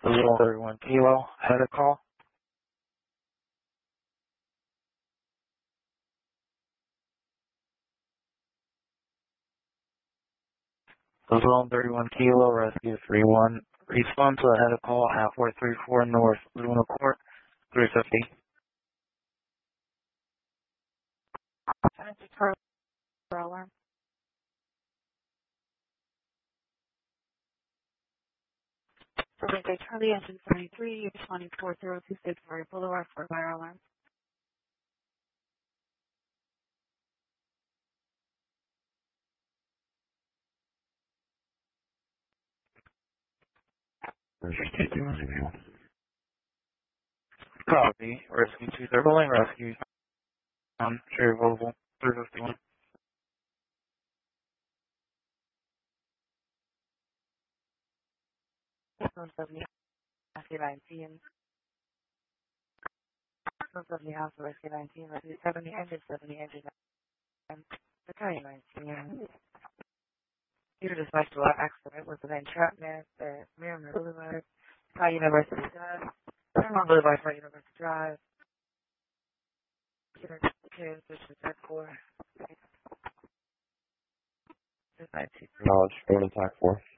Little 31 Kilo, had a call. Little 31 Kilo, Rescue 31. Response, I had a call, half 434 North Luna Court, 350. Alarm. Birthday Charlie, engine 73, responding 4026 Murray Boulevard for fire alarm. Copy. Rescue 2 Thurling, Rescue Cherry Vogel, 351. Phone 70, Rescue 19. Phone 70, House Rescue 19, Rescue 70, engine 70, engine 9. Battalion 19. Due to special accident with an entrapment at Miramar Boulevard, Cal University Drive, Miramar Boulevard, Cal University Drive, Position 4. 19. Knowledge, go to attack 4.